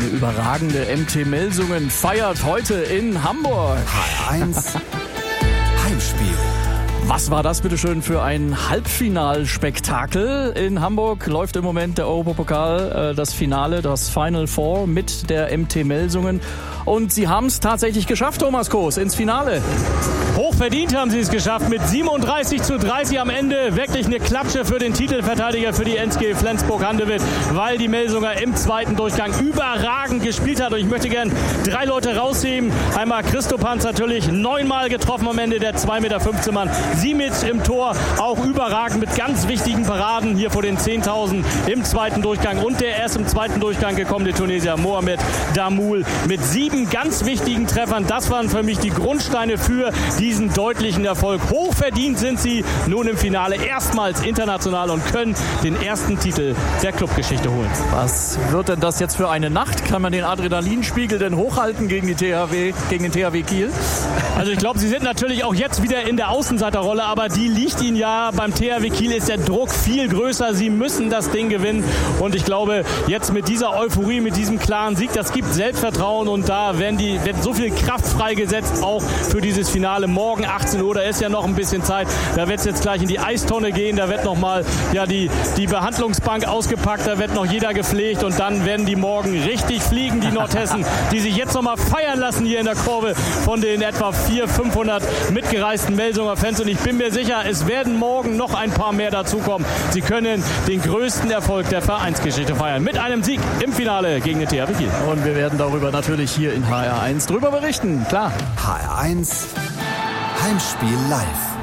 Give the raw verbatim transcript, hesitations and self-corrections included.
Der überragende M T Melsungen feiert heute in Hamburg. H R eins Heimspiel. Was war das bitte schön für ein Halbfinalspektakel? In Hamburg läuft im Moment der Europapokal, äh, das Finale, das Final Four mit der M T Melsungen. Und sie haben es tatsächlich geschafft, Thomas Koos, ins Finale. Hochverdient haben sie es geschafft mit siebenunddreißig zu dreißig am Ende. Wirklich eine Klatsche für den Titelverteidiger, für die N S G Flensburg-Handewitt, weil die Melsunger im zweiten Durchgang überragend gespielt hat. Und ich möchte gern drei Leute rausheben. Einmal Christo Panz natürlich, neunmal getroffen am Ende, der zwei Meter fünfzehn Mann. Simic im Tor, auch überragend mit ganz wichtigen Paraden hier vor den zehntausend im zweiten Durchgang. Und der erst im zweiten Durchgang gekommene Tunesier Mohamed Damoul mit sieben ganz wichtigen Treffern. Das waren für mich die Grundsteine für diesen deutlichen Erfolg. Hochverdient sind sie nun im Finale erstmals international und können den ersten Titel der Clubgeschichte holen. Was wird denn das jetzt für eine Nacht? Kann man den Adrenalinspiegel denn hochhalten gegen, die T H W, gegen den T H W Kiel? Also ich glaube, sie sind natürlich auch jetzt wieder in der Außenseiterrolle, aber die liegt ihnen ja. Beim T H W Kiel ist der Druck viel größer. Sie müssen das Ding gewinnen und ich glaube, jetzt mit dieser Euphorie, mit diesem klaren Sieg, das gibt Selbstvertrauen und da werden die, wird so viel Kraft freigesetzt, auch für dieses Finale. Morgen achtzehn Uhr, da ist ja noch ein bisschen Zeit. Da wird es jetzt gleich in die Eistonne gehen, da wird nochmal ja, die, die Behandlungsbank ausgepackt, da wird noch jeder gepflegt und dann werden die morgen richtig fliegen, die Nordhessen, die sich jetzt nochmal feiern lassen hier in der Kurve von den etwa vierhundert, fünfhundert mitgereisten Melsunger Fans und ich bin mir sicher, es werden morgen noch ein paar mehr dazukommen. Sie können den größten Erfolg der Vereinsgeschichte feiern mit einem Sieg im Finale gegen den T H W Kiel. Und wir werden darüber natürlich hier in H R eins drüber berichten, klar. H R eins Heimspiel live.